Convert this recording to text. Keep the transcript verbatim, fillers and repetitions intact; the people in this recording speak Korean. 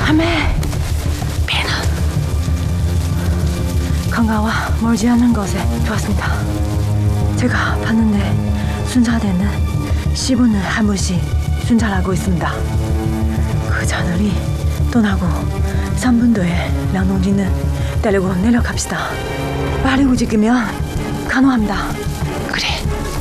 밤에 비는 강가와 멀지 않은 곳에 들어왔습니다. 제가 봤는데 순사대는 십 분에 한 번씩 순찰하고 있습니다. 그 자들이 떠나고 삼 분 뒤에 량동진은 데리고 내려갑시다. 빨리 움직이면 간호합니다. 그래.